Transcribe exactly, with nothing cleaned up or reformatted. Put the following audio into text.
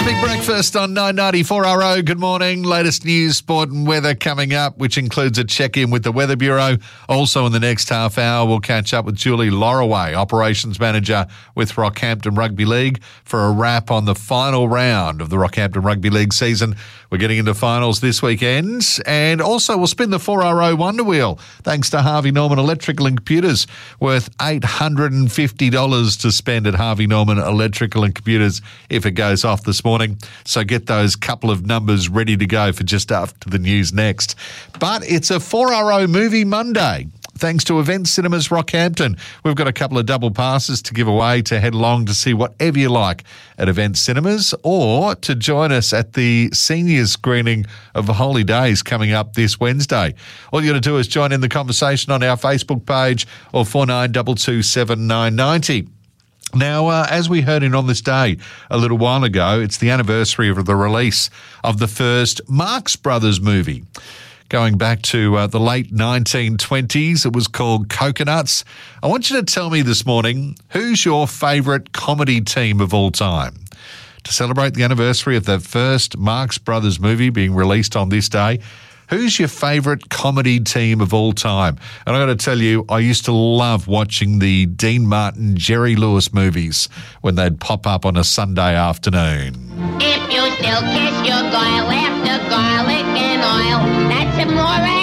Big breakfast on nine ninety-four R O. Good morning. Latest news, sport and weather coming up, which includes a check-in with the Weather Bureau. Also in the next half hour, we'll catch up with Julie Lorraway, Operations Manager with Rockhampton Rugby League, for a wrap on the final round of the Rockhampton Rugby League season. We're getting into finals this weekend. And also we'll spin the four R O Wonder Wheel, thanks to Harvey Norman Electrical and Computers, worth eight hundred fifty dollars to spend at Harvey Norman Electrical and Computers if it goes off this morning. So get those couple of numbers ready to go for just after the news next. But it's a four R O Movie Monday. Thanks to Event Cinemas Rockhampton. We've got a couple of double passes to give away to head along to see whatever you like at Event Cinemas, or to join us at the seniors screening of the Holy Days coming up this Wednesday. All you got to do is join in the conversation on our Facebook page or four nine two two seven nine nine zero. Now, uh, as we heard in On This Day a little while ago, it's the anniversary of the release of the first Marx Brothers movie. Going back to uh, the late nineteen twenties, it was called Coconuts. I want you to tell me this morning, who's your favourite comedy team of all time? To celebrate the anniversary of the first Marx Brothers movie being released on this day, who's your favourite comedy team of all time? And I got to tell you, I used to love watching the Dean Martin, Jerry Lewis movies when they'd pop up on a Sunday afternoon. If you still kiss your guile after garlic and oil, that's amore.